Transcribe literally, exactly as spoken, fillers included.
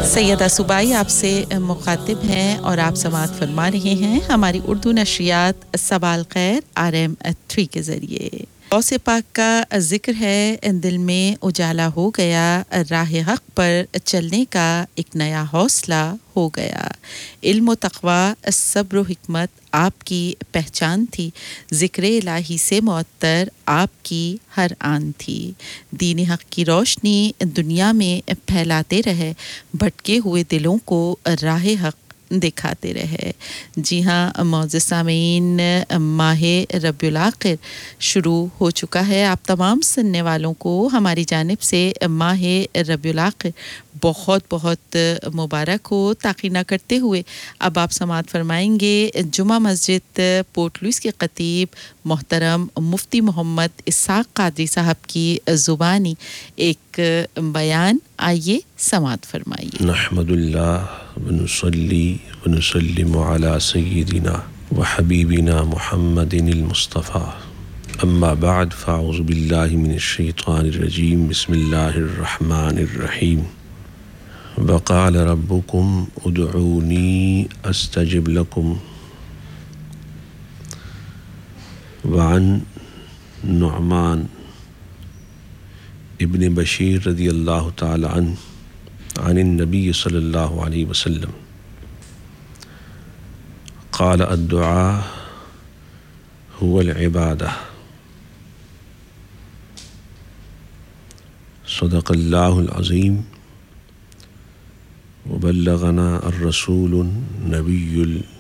सैयदा सुबाई आपसे मुखातिब हैं और आप समाअत फरमा रहे हैं हमारी उर्दू नशरियात सबाल खैर आर एम थ्री के ज़रिए। गौसे पाक का ज़िक्र है, दिल में उजाला हो गया, राह हक़ पर चलने का एक नया हौसला हो गया। इल्म व तक़वा, सब्र व हिकमत आपकी पहचान थी, ज़िक्र इलाही से मुअत्तर आपकी हर आन थी। दीन हक़ की रोशनी दुनिया में फैलाते रहे, भटके हुए दिलों को राह हक़ दिखाते रहे। जी हाँ मौजूद सामीन, माह रब्बिउल आखिर शुरू हो चुका है। आप तमाम सुनने वालों को हमारी जानिब से माह रब्बिउल आखिर बहुत बहुत मुबारक हो। ताक़ी न करते हुए अब आप समाअत फरमाएंगे जुमा मस्जिद पोर्ट लुइस के खतीब मोहतरम मुफ्ती मोहम्मद इस्हाक़ क़ादरी साहब की ज़ुबानी एक बयान। आइए समाअत फरमाइए। नहमदुल्लाह व नुसल्ली व नुसल्लिमु अला सय्यिदिना व हबीबिना मुहम्मदिनिल मुस्तफ़ा, अम्मा बाद, फ़अऊज़ु बिल्लाहि मिनश शैतानिर रजीम, बिस्मिल्लाहिर रहमानिर रहीम। वक़ाल रब्बुकुम उदऊनी अस्तजिब लकुम। वअन नुअमान इब्न बशीर रज़ियल्लाहु ताला अन्हु अनिन नबी सल्लल्लाहु अलैहि वसल्लम क़ाल अद्दुआ हुवल इबादा। सदक़ल्लाहुल अज़ीम व बल्लगना अर्रसूलुन नबियुल